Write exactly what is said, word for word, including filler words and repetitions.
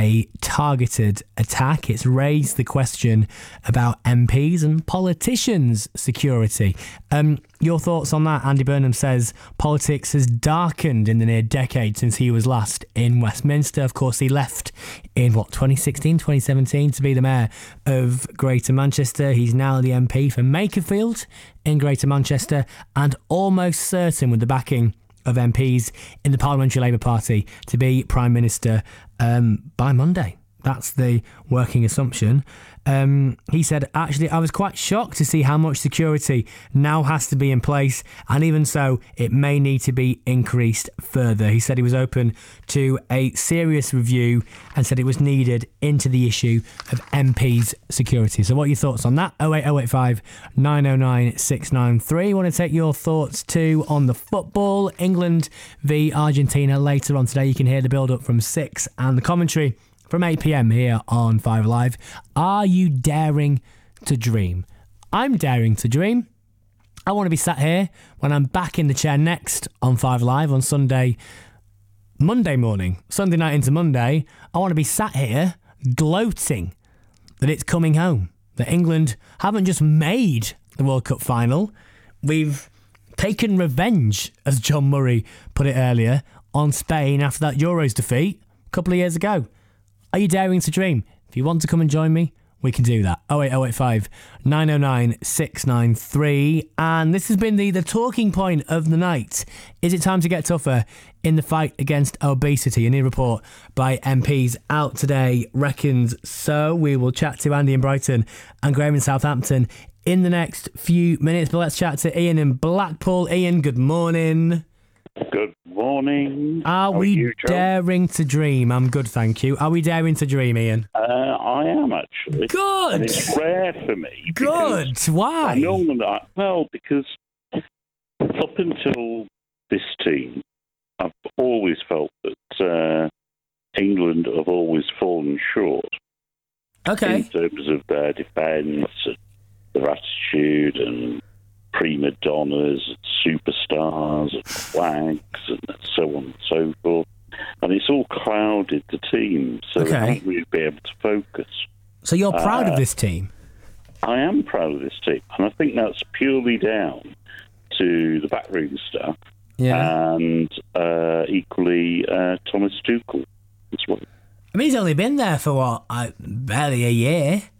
a targeted attack. It's raised the question about M Ps and politicians' security. Um, your thoughts on that? Andy Burnham says politics has darkened in the near decade since he was last in Westminster. Of course, he left in, what, twenty sixteen, twenty seventeen to be the mayor of Greater Manchester. He's now the M P for Makerfield in Greater Manchester and almost certain with the backing of M Ps in the Parliamentary Labour Party to be Prime Minister um, by Monday. That's the working assumption. Um, he said, actually, I was quite shocked to see how much security now has to be in place, and even so, it may need to be increased further. He said he was open to a serious review and said it was needed into the issue of M Ps' security. So what are your thoughts on that? oh eight oh eight five, nine oh nine, six nine three. I want to take your thoughts too on the football. England v Argentina later on today. You can hear the build-up from six and the commentary from eight p.m. here on Five Live. Are you daring to dream? I'm daring to dream. I want to be sat here when I'm back in the chair next on Five Live on Sunday, Monday morning, Sunday night into Monday. I want to be sat here gloating that it's coming home, that England haven't just made the World Cup final, we've taken revenge, as John Murray put it earlier, on Spain after that Euros defeat a couple of years ago. Are you daring to dream? If you want to come and join me, we can do that. oh eight oh eight five, nine oh nine, six nine three. And this has been the, the talking point of the night. Is it time to get tougher in the fight against obesity? A new report by M Ps out today reckons so. We will chat to Andy in Brighton and Graham in Southampton in the next few minutes. But let's chat to Ian in Blackpool. Ian, good morning. Good morning. Are How we are you, daring to dream? I'm good, thank you. Are we daring to dream, Ian? Uh, I am, actually. Good. And it's rare for me. Good. Why? I normally, I, well, because up until this team, I've always felt that uh, England have always fallen short. Okay. In terms of their defence, their attitude and prima donnas, superstars, and flags, and so on and so forth. And it's all clouded the team, so Okay. they haven't really been able to focus. So you're proud Uh, of this team? I am proud of this team, and I think that's purely down to the backroom staff and uh, equally uh, Thomas Tuchel as well. I mean, he's only been there for, what, uh, barely a year.